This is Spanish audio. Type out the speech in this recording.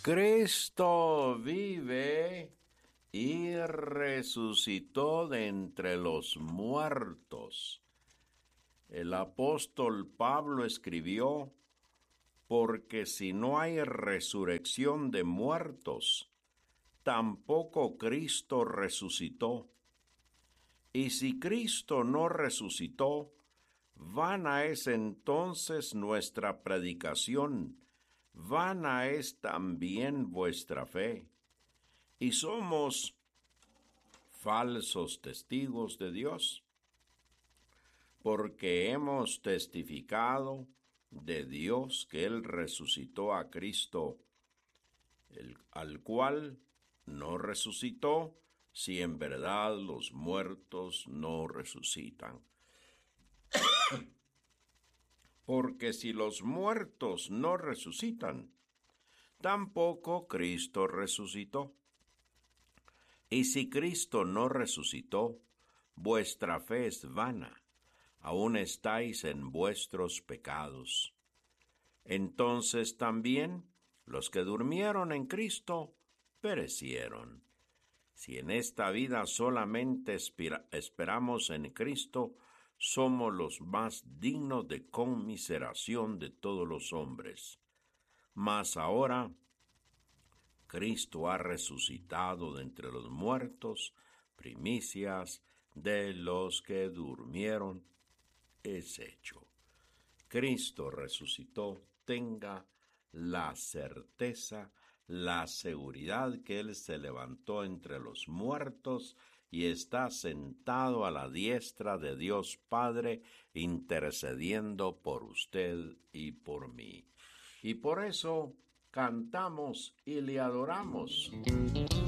Cristo vive y resucitó de entre los muertos. El apóstol Pablo escribió: porque si no hay resurrección de muertos, tampoco Cristo resucitó. Y si Cristo no resucitó, vana es entonces nuestra predicación, vana es también vuestra fe. Y somos falsos testigos de Dios, porque hemos testificado de Dios que Él resucitó a Cristo, al cual no resucitó, si en verdad los muertos no resucitan. Porque si los muertos no resucitan, tampoco Cristo resucitó. Y si Cristo no resucitó, vuestra fe es vana, aún estáis en vuestros pecados. Entonces también los que durmieron en Cristo perecieron. Si en esta vida solamente esperamos en Cristo, somos los más dignos de conmiseración de todos los hombres. Mas ahora Cristo ha resucitado de entre los muertos, primicias de los que durmieron, es hecho. Cristo resucitó, tenga la certeza, la seguridad que Él se levantó entre los muertos y está sentado a la diestra de Dios Padre, intercediendo por usted y por mí. Y por eso cantamos y le adoramos.